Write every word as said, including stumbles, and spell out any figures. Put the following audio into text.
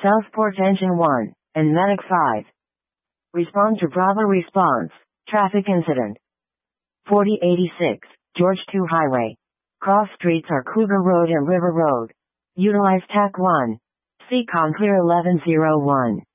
Southport Engine one, and Medic five. Respond to Bravo response. Traffic incident. forty eighty-six, George two Highway. Cross streets are Cougar Road and River Road. Utilize T A C one. C COM clear eleven oh one.